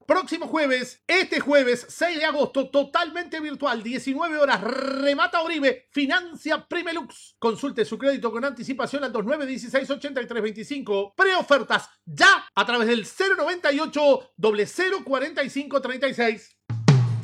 Próximo jueves, este jueves 6 de agosto, totalmente virtual, 19 horas, remata Oribe, financia Primelux. Consulte su crédito con anticipación al 2916-8325. Preofertas ya a través del 098 004536.